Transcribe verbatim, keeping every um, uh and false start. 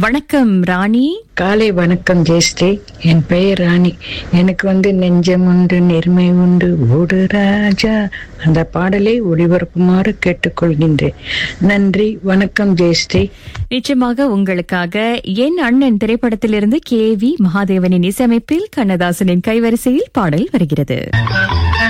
வணக்கம் ராணி. காலை வணக்கம் ஜெயஸ்ரீ. என் பெயர் ராணி. எனக்கு வந்து நெஞ்சம் உண்டு நேர்மை உண்டு ஓடு ராஜா அந்த பாடலை ஒளிபரப்புமாறு கேட்டுக்கொள்கின்றேன். நன்றி. வணக்கம் ஜெயஸ்ரீ. நிச்சயமாக உங்களுக்காக என் அண்ணன் திரைப்படத்திலிருந்து கே வி மகாதேவனின் இசையமைப்பில் கண்ணதாசனின் கைவரிசையில் பாடல் வருகிறது.